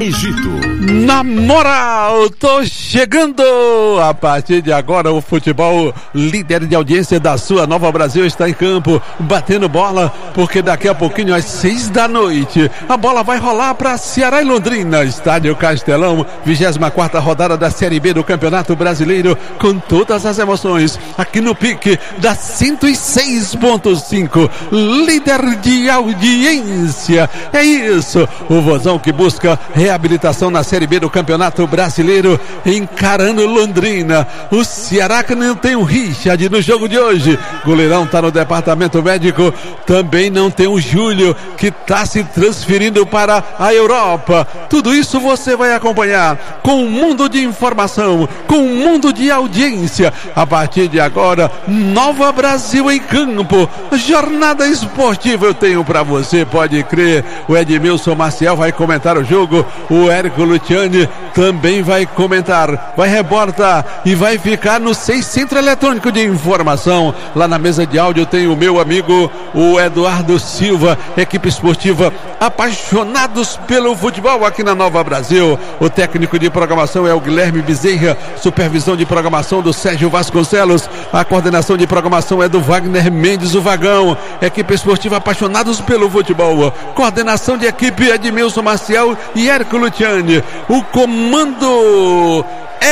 Egito. Na moral, tô chegando! A partir de agora, o futebol líder de audiência da sua Nova Brasil está em campo, batendo bola, porque daqui a pouquinho, às 6 da noite, a bola vai rolar para Ceará e Londrina, Estádio Castelão, 24ª rodada da Série B do Campeonato Brasileiro, com todas as emoções, aqui no pique da 106.5, líder de audiência. É isso, o Vozão que busca reabilitação na Série B do Campeonato Brasileiro, encarando Londrina. O Ceará que não tem o Richard no jogo de hoje, goleirão tá no departamento médico, também não tem o Júlio, que tá se transferindo para a Europa. Tudo isso você vai acompanhar com um mundo de informação, com um mundo de audiência. A partir de agora, Nova Brasil em campo, jornada esportiva eu tenho para você, pode crer. O Edmilson Maciel vai comentar o jogo, o Érico Luciani também vai comentar, vai reportar e vai ficar no Centro Eletrônico de Informação. Lá na mesa de áudio tem o meu amigo, o Eduardo Silva, equipe esportiva apaixonados pelo futebol aqui na Nova Brasil. O técnico de programação é o Guilherme Bezerra, supervisão de programação do Sérgio Vasconcelos, a coordenação de programação é do Wagner Mendes, o Vagão. Equipe esportiva apaixonados pelo futebol, coordenação de equipe Edmilson Maciel e Érico Luciani. O comando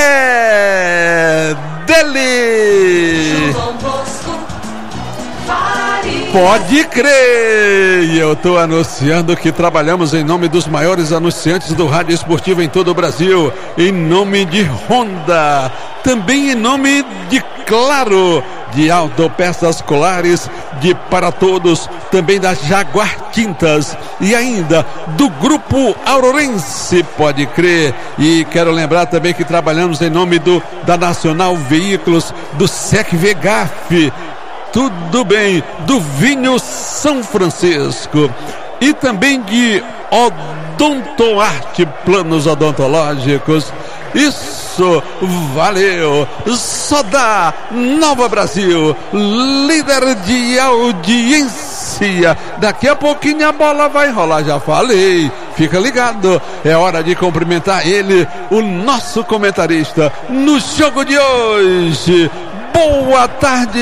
é dele. Pode crer! E eu estou anunciando que trabalhamos em nome dos maiores anunciantes do rádio esportivo em todo o Brasil, em nome de Honda, também em nome de Claro, de Autopeças Colares, de Para Todos, também da Jaguar Tintas e ainda do Grupo Aurorense, pode crer. E quero lembrar também que trabalhamos em nome da Nacional Veículos, do SEC Vegaf, tudo bem, do Vinho São Francisco e também de Odontoarte Planos Odontológicos. Isso, valeu, só dá Nova Brasil, líder de audiência. Daqui a pouquinho a bola vai rolar, já falei, fica ligado, é hora de cumprimentar ele, o nosso comentarista no jogo de hoje. Boa tarde,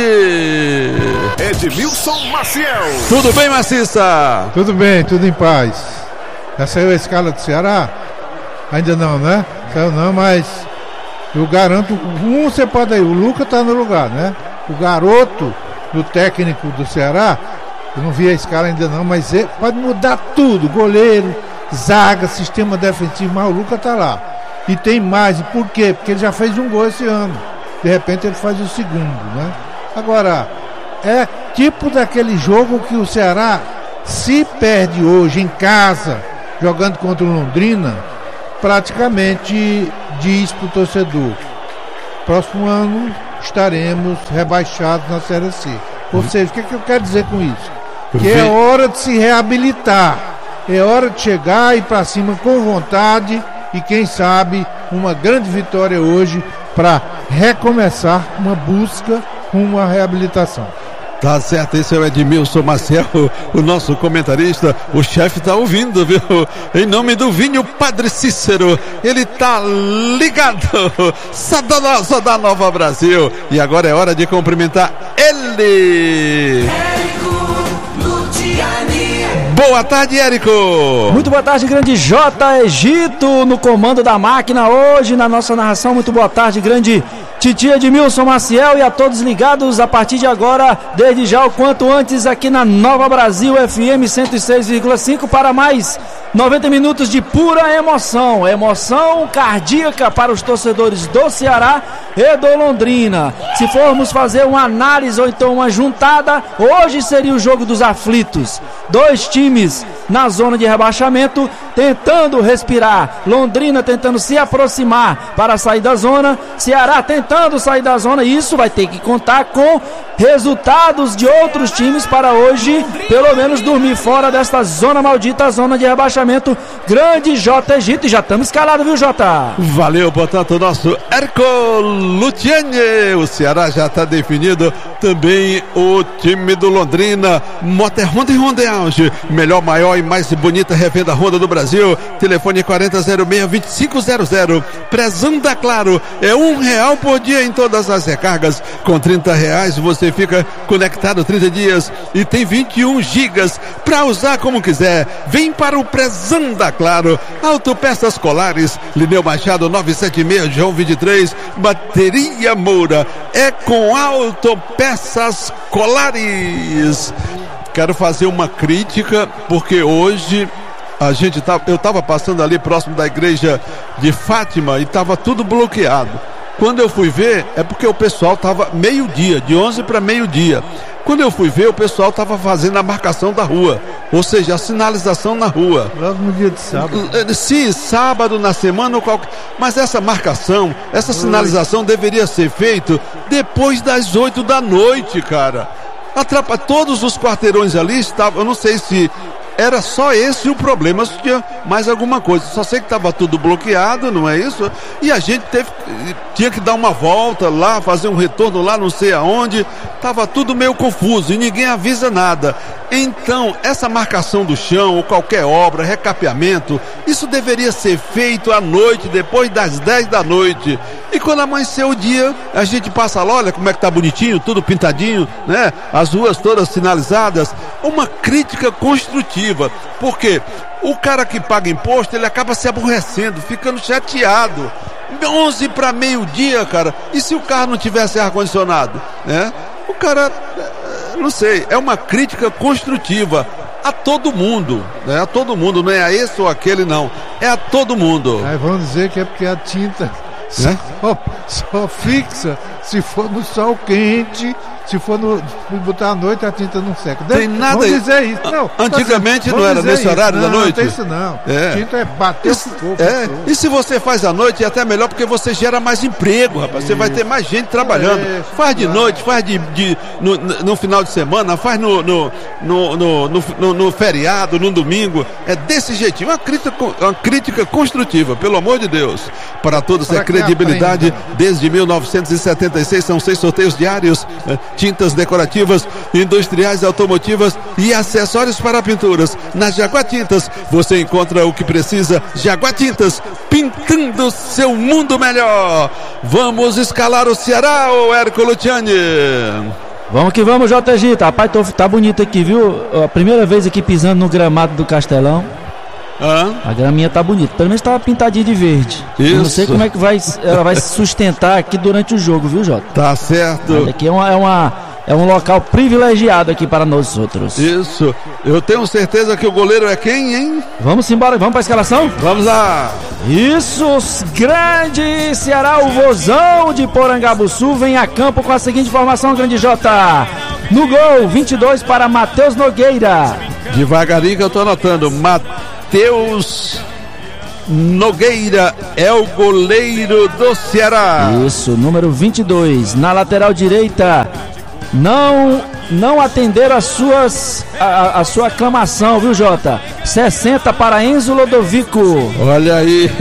Edmilson Maciel. Tudo bem, Maciça? Tudo bem, tudo em paz. Já saiu a escala do Ceará? Ainda não, né? Saiu não, mas eu garanto, você pode aí, o Lucas tá no lugar, né? O garoto do técnico do Ceará, eu não vi a escala ainda não, mas ele pode mudar tudo, goleiro, zaga, sistema defensivo, mas o Lucas tá lá. E tem mais, e por quê? Porque ele já fez um gol esse ano. De repente ele faz o segundo, né? Agora, é tipo daquele jogo que o Ceará, se perde hoje em casa, jogando contra o Londrina, praticamente diz pro torcedor: próximo ano estaremos rebaixados na Série C. Ou seja, o que eu quero dizer com isso? Que é hora de se reabilitar, é hora de chegar e ir pra cima com vontade e quem sabe uma grande vitória hoje para recomeçar uma busca com uma reabilitação. Tá certo, esse é o Edmilson Maciel, o nosso comentarista. O chefe tá ouvindo, viu? Em nome do Vinho Padre Cícero, ele tá ligado. Só da Nova Brasil. E agora é hora de cumprimentar ele. Boa tarde, Érico. Muito boa tarde, grande J. Egito no comando da máquina hoje na nossa narração. Muito boa tarde, grande Titia Edmilson Maciel e a todos ligados a partir de agora, desde já o quanto antes aqui na Nova Brasil FM 106,5 para mais 90 minutos de pura emoção, emoção cardíaca para os torcedores do Ceará e do Londrina. Se formos fazer uma análise ou então uma juntada, hoje seria o jogo dos aflitos, dois times na zona de rebaixamento tentando respirar, Londrina tentando se aproximar para sair da zona, Ceará tentando sair da zona. E isso vai ter que contar com resultados de outros times para hoje pelo menos dormir fora desta zona maldita, zona de rebaixamento. Grande J. Egito, e já estamos escalados, viu, Jota? Valeu, portanto, o nosso Érico Luciani. O Ceará já está definido também o time do Londrina, Motor Honda e Honda Auge, melhor, maior e mais bonita revenda Honda do Brasil. Telefone 4006-2500. Prezão da Claro, é R$1 por dia em todas as recargas. Com R$30 você fica conectado 30 dias e tem 21 gigas para usar como quiser. Vem para o Prezão da Claro. Autopeças Colares, Lineu Machado 976, João 23, Bateria Moura. É com Autopeças Colares. Quero fazer uma crítica, porque hoje eu estava passando ali próximo da igreja de Fátima e estava tudo bloqueado. Quando eu fui ver, é porque o pessoal estava meio-dia, de 11 para meio-dia. Quando eu fui ver, o pessoal estava fazendo a marcação da rua, ou seja, a sinalização na rua. Logo no dia de sábado. Sim, sábado na semana ou qualquer... Mas essa marcação, essa sinalização deveria ser feita depois das 8 da noite, cara. Todos os quarteirões ali estavam, eu não sei se era só esse o problema, se tinha mais alguma coisa. Só sei que estava tudo bloqueado, não é isso? E a gente tinha que dar uma volta lá, fazer um retorno lá, não sei aonde. Estava tudo meio confuso e ninguém avisa nada. Então, essa marcação do chão ou qualquer obra, recapeamento, isso deveria ser feito à noite, depois das 10 da noite. E quando amanhecer o dia, a gente passa lá, olha como é que tá bonitinho, tudo pintadinho, né? As ruas todas sinalizadas. Uma crítica construtiva, porque o cara que paga imposto, ele acaba se aborrecendo, ficando chateado. 11 para meio-dia, cara. E se o carro não tivesse ar-condicionado, né? O cara, não sei, é uma crítica construtiva a todo mundo, né? A todo mundo, não é a esse ou aquele, não. É a todo mundo. Aí vão dizer que é porque a tinta só fixa se for no sol quente. Se for botar à noite, a tinta não seca. Tem nada. Vamos dizer isso. Não, antigamente não era nesse horário da noite? Não tem isso não. Tinta é bater o fogo. E se você faz à noite, é até melhor, porque você gera mais emprego, rapaz. Você vai ter mais gente trabalhando. Faz de noite, faz no final de semana, faz no feriado, no domingo. É desse jeitinho. Uma crítica construtiva, pelo amor de Deus. Para todos é credibilidade. Desde 1976 são 6 sorteios diários. Tintas decorativas, industriais, automotivas e acessórios para pinturas. Na Jaguar Tintas você encontra o que precisa. Jaguar Tintas, pintando seu mundo melhor. Vamos escalar o Ceará, ô Érico Luciani? Vamos que vamos, JG. Rapaz, tá bonito aqui, viu? A primeira vez aqui pisando no gramado do Castelão. A graminha tá bonita, pelo menos tava pintadinha de verde. Isso. Eu não sei como é que ela vai se sustentar aqui durante o jogo, viu, Jota? Tá certo. Mas aqui é um local privilegiado aqui para nós outros. Isso. Eu tenho certeza que o goleiro é quem, hein? Vamos embora, vamos pra escalação? Vamos lá. Isso, grande Ceará, o Vozão de Porangabuçu vem a campo com a seguinte formação, grande Jota. No gol, 22 para Matheus Nogueira. Devagarinho que eu tô anotando. Matheus Nogueira é o goleiro do Ceará. Isso, número 22. Na lateral direita, não atenderam a sua aclamação, viu, Jota? 60 para Enzo Lodovico. Olha aí,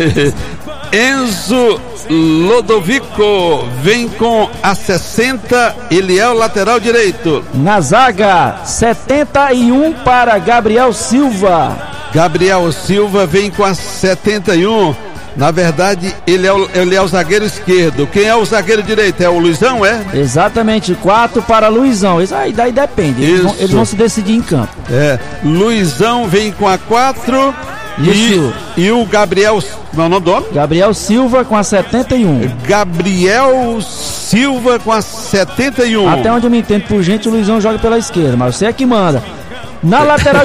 Enzo Lodovico vem com a 60, ele é o lateral direito. Na zaga, 71 para Gabriel Silva. Gabriel Silva vem com a 71. Na verdade, ele é o zagueiro esquerdo. Quem é o zagueiro direito? É o Luizão, é? Exatamente, 4 para Luizão. Aí daí depende. Eles vão se decidir em campo. Luizão vem com a 4. E o Gabriel. Não é o nome do homem? Gabriel Silva com a 71. Gabriel Silva com a 71. Até onde eu me entendo por gente, o Luizão joga pela esquerda, mas você é que manda. Na lateral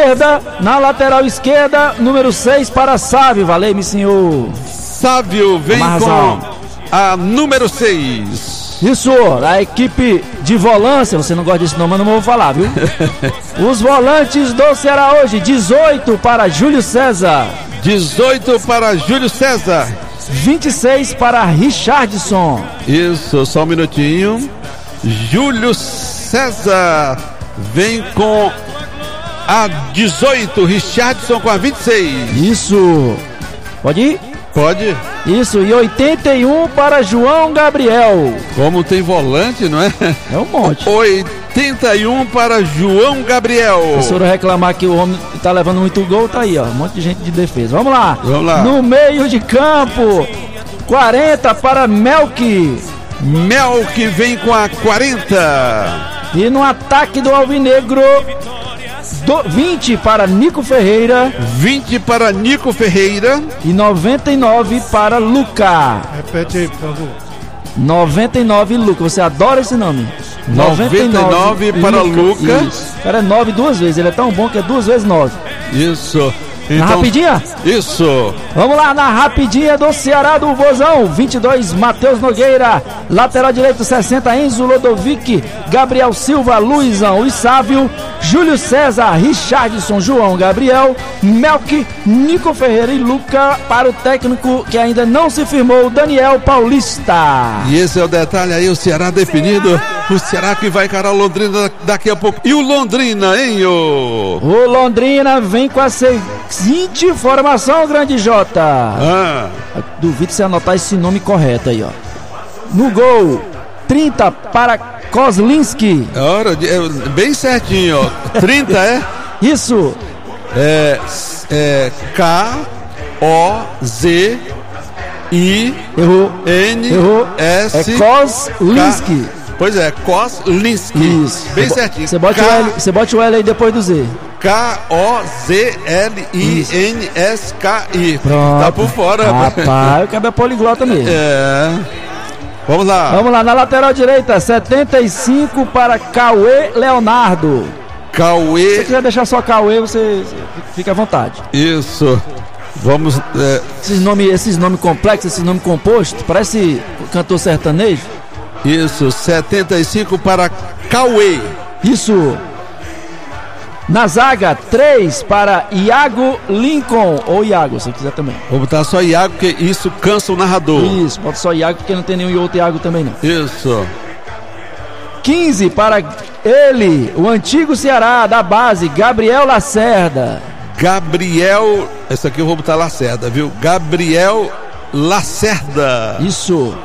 esquerda, número 6 para Sávio. Valeu, meu senhor. Sávio vem com a número 6. Isso, a equipe de volância. Você não gosta desse nome, mas não vou falar, viu? Os volantes do Ceará hoje: 18 para Júlio César. 18 para Júlio César. 26 para Richardson. Isso, só um minutinho. Júlio César vem com a 18, Richardson com a 26. Isso. Pode ir? Pode? Isso, e 81 para João Gabriel. Como tem volante, não é? É um monte. 81 para João Gabriel. Se for reclamar que o homem tá levando muito gol, tá aí, ó. Um monte de gente de defesa. Vamos lá. Vamos lá. No meio de campo, 40 para Melk. Melk vem com a 40. E no ataque do Alvinegro, 20 para Nico Ferreira. 20 para Nico Ferreira. E 99 para Luca. Repete aí, por favor. 99 Luca. Você adora esse nome? 99 para Luca. Isso. O cara é 9 duas vezes. Ele é tão bom que é 2 vezes 9. Isso. Na Então, rapidinha? Isso. Vamos lá na rapidinha do Ceará do Vozão. 22, Matheus Nogueira. Lateral direito, 60, Enzo Lodovic. Gabriel Silva, Luizão e Sávio. Júlio César, Richardson, João Gabriel. Melk, Nico Ferreira e Luca. Para o técnico que ainda não se firmou, Daniel Paulista. E esse é o detalhe aí, o Ceará definido. O Ceará que vai encarar o Londrina daqui a pouco. E o Londrina, hein, ô? O Londrina vem com a seguinte formação, grande Jota. Duvido você anotar esse nome correto aí, ó. No gol, 30 para Kozlinski. Ora, bem certinho, ó. 30 é? Isso. K-O-Z-I Errou. N-S. É Kozlinski. Pois é, Kozlinski. Isso. Bem certinho. Você bota o L aí depois do Z. K-O-Z-L-I-N-S-K-I. Pronto. Tá por fora. Rapaz, o cara é poliglota mesmo. Vamos lá. Vamos lá, na lateral direita, 75 para Cauê Leonardo. Cauê. Se você quiser deixar só Cauê, você fica à vontade. Isso. Vamos. Esses nomes complexos, esses nomes compostos, parece cantor sertanejo. Isso, 75 para Cauê. Isso. Na zaga, 3 para Iago Lincoln. Ou Iago, se quiser também. Vou botar só Iago, porque isso cansa o narrador. Isso, bota só Iago, porque não tem nenhum outro Iago também não. Isso. 15 para ele, o antigo Ceará, da base, Gabriel Lacerda. Gabriel, esse aqui eu vou botar Lacerda, viu? Gabriel Lacerda. Isso.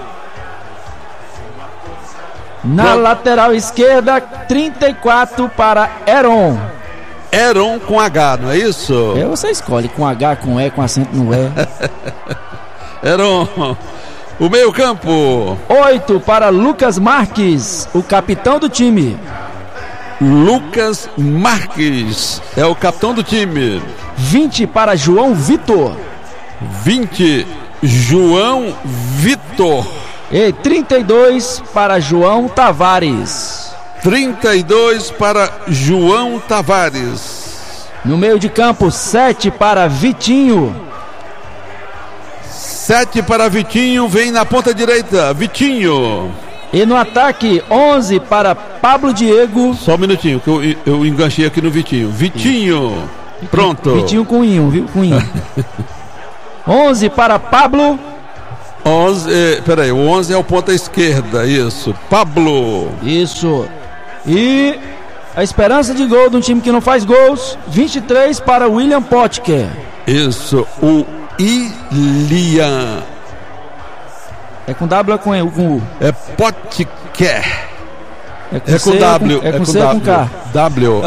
Na lateral esquerda, 34 para Heron. Heron com H, não é isso? Você escolhe com H, com E, com acento no E. Heron. O meio campo. 8 para Lucas Marques, o capitão do time. Lucas Marques é o capitão do time. 20 para João Vitor. 20, João Vitor. E 32 para João Tavares. 32 para João Tavares. No meio de campo, 7 para Vitinho. 7 para Vitinho, vem na ponta direita, Vitinho. E no ataque, 11 para Pablo Diego. Só um minutinho, que eu enganchei aqui no Vitinho. Vitinho, pronto. Vitinho com inho, viu? Com inho. 11 para Pablo. 11, peraí, o 11 é o ponta esquerda, isso. Pablo. Isso. E a esperança de gol de um time que não faz gols, 23 para William Potker. Isso, o Ilian. É com W ou com U? É Potker. É com C, W. É com C ou com K? W.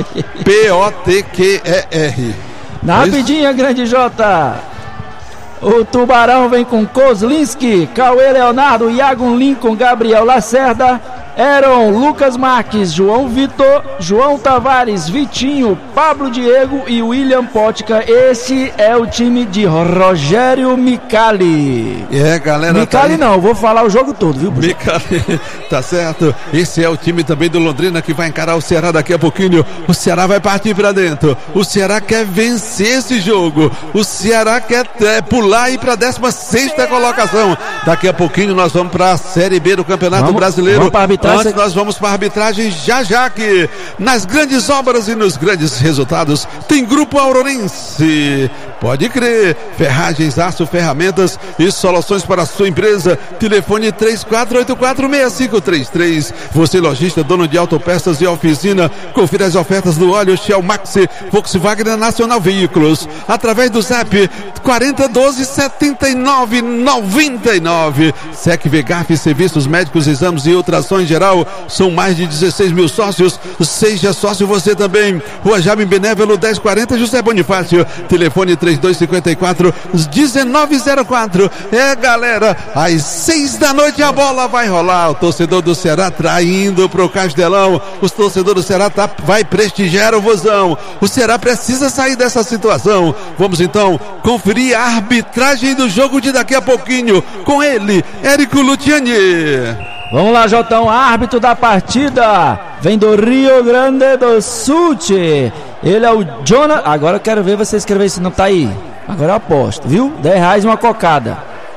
P-O-T-Q-E-R. Na rapidinha, grande Jota. O Tubarão vem com Kozlinski, Cauê Leonardo, Iago Lincoln, Gabriel Lacerda, Heron, Lucas Marques, João Vitor, João Tavares, Vitinho, Pablo Diego e William Potker. Esse é o time de Rogério Micali. Galera. Micali tá não, vou falar o jogo todo, viu? Micali, tá certo. Esse é o time também do Londrina que vai encarar o Ceará daqui a pouquinho. O Ceará vai partir pra dentro. O Ceará quer vencer esse jogo. O Ceará quer pular e ir pra 16ª colocação. Daqui a pouquinho nós vamos pra Série B do Campeonato Brasileiro. Vamos pra arbitragem. Antes nós vamos para a arbitragem já aqui. Nas grandes obras e nos grandes resultados tem Grupo Aurorense. Pode crer. Ferragens, aço, ferramentas e soluções para a sua empresa. Telefone 3484-6533. Você, lojista, dono de autopeças e oficina, confira as ofertas do óleo Shell Maxi Volkswagen Nacional Veículos através do Zap 4012-7999. Sec Vegaf, serviços médicos, exames e ultrassom em geral. São mais de 16 mil sócios. Seja sócio você também. Rua Jaime Benévolo 1040, José Bonifácio. Telefone 3254-1904. Galera, às 6 da noite a bola vai rolar. O torcedor do Ceará traindo pro Castelão. Os torcedores do Ceará vai prestigiar o Vozão. O Ceará precisa sair dessa situação. Vamos então conferir a arbitragem do jogo de daqui a pouquinho com ele, Érico Luciani. Vamos lá, Jotão, árbitro da partida, vem do Rio Grande do Sul. Ele é o Jonathan. Agora eu quero ver você escrever se não tá aí. Agora eu aposto, viu? R$10 uma cocada.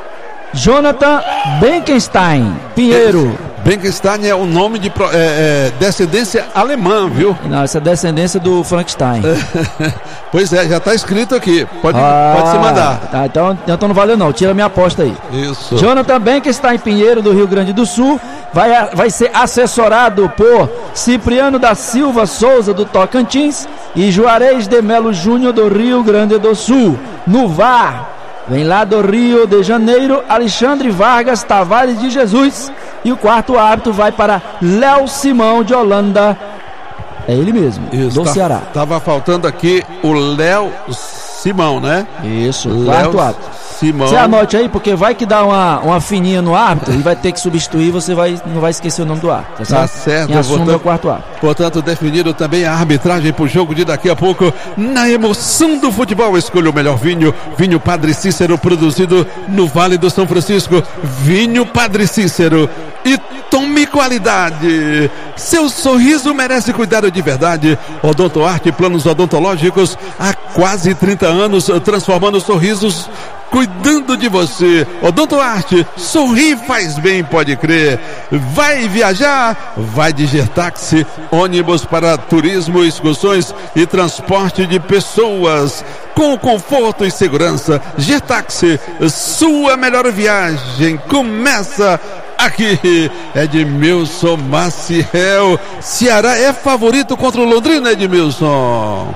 Jonathan Benkenstein Pinheiro. Benkenstein é o nome de descendência alemã, viu? Não, essa é descendência do Frankenstein. Pois é, já tá escrito aqui. Pode se mandar. Tá, então não valeu não, tira minha aposta aí. Isso. Jonathan Benkenstein Pinheiro, do Rio Grande do Sul, vai ser assessorado por Cipriano da Silva Souza, do Tocantins, e Juarez de Melo Júnior, do Rio Grande do Sul. No VAR, vem lá do Rio de Janeiro, Alexandre Vargas Tavares de Jesus. E o quarto árbitro vai para Léo Simão de Holanda. É ele mesmo, do Ceará. Tava faltando aqui o Léo Simão, né? Isso, quarto árbitro. Simão. Você anote aí, porque vai que dá uma fininha no árbitro e vai ter que substituir, você não vai esquecer o nome do árbitro. Tá certo. Quem assume é o quarto árbitro. Portanto, definido também a arbitragem pro jogo de daqui a pouco. Na emoção do futebol, escolha o melhor vinho. Vinho Padre Cícero, produzido no Vale do São Francisco. Vinho Padre Cícero. E tome qualidade. Seu sorriso merece cuidado de verdade. Odontoarte, planos odontológicos há quase 30 anos, transformando sorrisos, cuidando de você. Odontoarte, sorrir faz bem, pode crer. Vai viajar? Vai de Gertaxi, ônibus para turismo, excursões e transporte de pessoas. Com conforto e segurança, Gertaxi, sua melhor viagem começa aqui. Edmilson Maciel. Ceará é favorito contra o Londrina, Edmilson?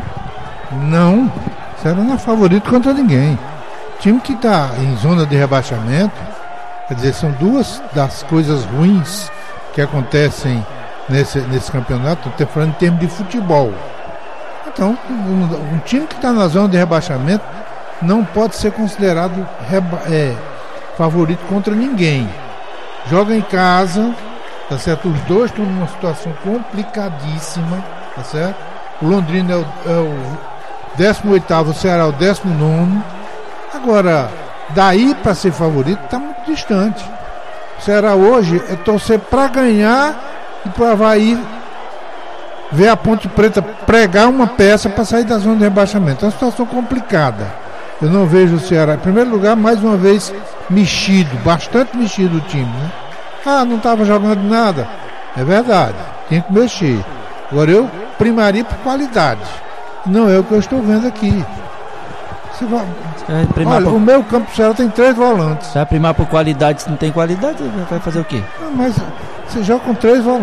Não, Ceará não é favorito contra ninguém. Time que está em zona de rebaixamento, quer dizer, são duas das coisas ruins que acontecem nesse campeonato. Estou falando em termos de futebol. Então, um time que está na zona de rebaixamento não pode ser considerado favorito contra ninguém. Joga em casa, tá certo? Os dois estão numa situação complicadíssima, tá certo? O Londrina é o 18º, o Ceará é o 19º. Agora, daí para ser favorito está muito distante. O Ceará hoje é torcer para ganhar e para o Avaí ver a Ponte Preta pregar uma peça para sair da zona de rebaixamento. É uma situação complicada. Eu não vejo o Ceará, em primeiro lugar, mais uma vez mexido, bastante mexido o time, né? Não estava jogando nada. É verdade, tem que mexer. Agora eu primaria por qualidade. Não é o que eu estou vendo aqui. Olha, o meu campo do Ceará tem 3 volantes. Vai primar por qualidade, se não tem qualidade, vai fazer o quê? Mas você joga com 3 volantes.